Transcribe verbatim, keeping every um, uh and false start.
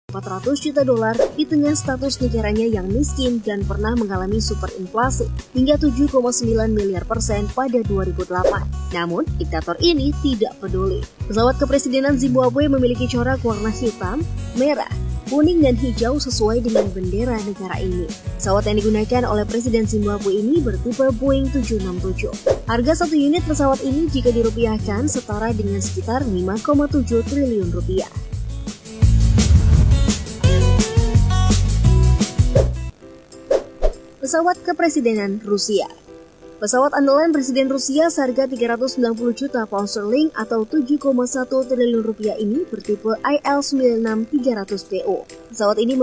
empat ratus juta dolar di tengah status negaranya yang miskin dan pernah mengalami superinflasi hingga tujuh koma sembilan miliar persen pada dua ribu delapan. Namun, diktator ini tidak peduli. Pesawat kepresidenan Zimbabwe memiliki corak warna hitam, merah, kuning, dan hijau sesuai dengan bendera negara ini. Pesawat yang digunakan oleh Presiden Zimbabwe ini bertipe Boeing tujuh enam tujuh. Harga satu unit pesawat ini jika dirupiahkan setara dengan sekitar lima koma tujuh triliun rupiah. Pesawat kepresidenan Rusia. Pesawat andalan Presiden Rusia seharga tiga ratus sembilan puluh juta pound sterling atau tujuh koma satu triliun rupiah ini bertipe I L sembilan enam tiga ratus D O. Pesawat ini